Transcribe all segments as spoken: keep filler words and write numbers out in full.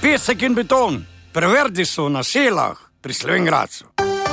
pesek in beton. Preverdi so na selah pri Slovenj Gradcu.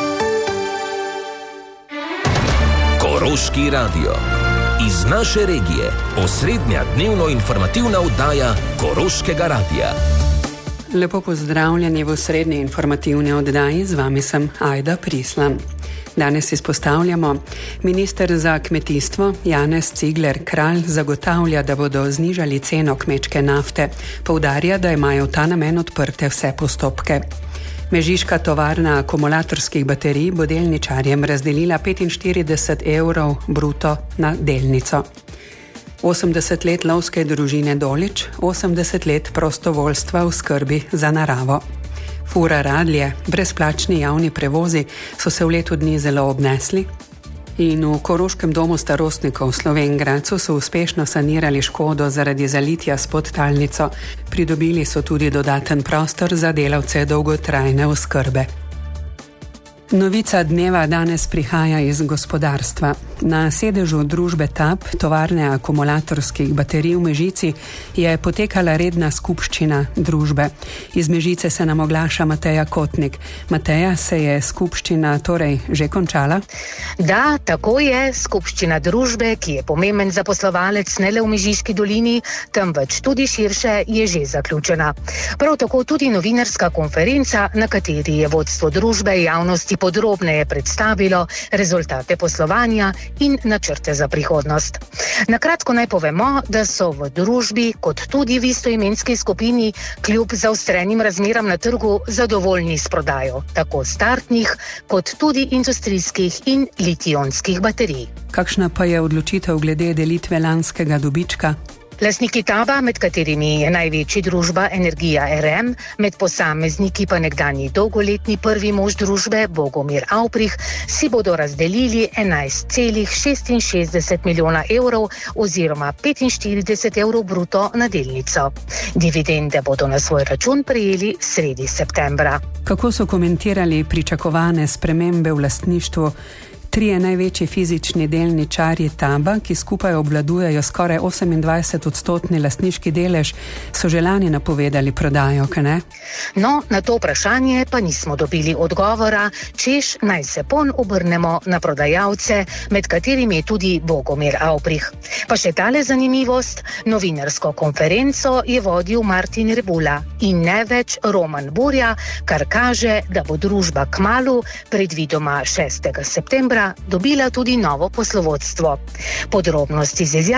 Koroški radio. Iz naše regije. Osrednja dnevno informativna oddaja Koroškega radia. Lepo pozdravljeni v osrednji informativni oddaji. Z vami sem Ajda Prislan. Danes izpostavljamo, minister za kmetijstvo Janez Cigler Kralj zagotavlja, da bodo znižali ceno kmečke nafte. Poudarja, da imajo v ta namen odprte vse postopke. Mežiška tovarna akumulatorskih baterij bo delničarjem razdelila petinštirideset evrov bruto na delnico. osemdeset let lovske družine Dolič, osemdeset let prostovoljstva v skrbi za naravo. Fura Radlje, brezplačni javni prevozi so se v letu dni zelo obnesli in v Koroškem domu starostnikov v Slovenj Gradcu so uspešno sanirali škodo zaradi zalitja s podtalnico. Pridobili so tudi dodaten prostor za delavce dolgotrajne oskrbe. Novica dneva danes prihaja iz gospodarstva. Na sedežu družbe T A P, tovarne akumulatorskih baterij v Mežici, je potekala redna skupščina družbe. Iz Mežice se nam oglaša Mateja Kotnik. Mateja, se je skupščina torej že končala? Da, tako je. Skupščina družbe, ki je pomemben zaposlovalec ne le v Mežiški dolini, temveč tudi širše, je že zaključena. Prav tako tudi novinarska konferenca, na kateri je vodstvo družbe javnosti podrobneje predstavilo rezultate poslovanja in načrte za prihodnost. Na kratko naj povemo, da so v družbi, kot tudi v istoimenski skupini, kljub zaostrenim razmeram na trgu zadovoljni s prodajo, tako startnih, kot tudi industrijskih in litij-ionskih baterij. Kakšna pa je odločitev glede delitve lanskega dobička? Lastniki T A B-a, med katerimi je največji družba Energija R M, med posamezniki pa nekdanji dolgoletni prvi mož družbe Bogomir Avprih, si bodo razdelili enajst celih šestinšestdeset milijona evrov oziroma petinštirideset evrov bruto na delnico. Dividende bodo na svoj račun prejeli sredi septembra. Kako so komentirali pričakovane spremembe v lastništvu trije največji fizični delničarji T A B-a, ki skupaj obvladujejo skoraj osemindvajset odstotni lastniški delež, so že lani napovedali prodajo, kaj ne? No, na to vprašanje pa nismo dobili odgovora, češ naj se pon obrnemo na prodajalce, med katerimi je tudi Bogomir Avprih. Pa še tale zanimivost, novinarsko konferenco je vodil Martin Rebula in ne več Roman Burja, kar kaže, da bo družba kmalu, predvidoma šestega septembra, dobila tudi novo poslovodstvo. Podrobnosti z izjavo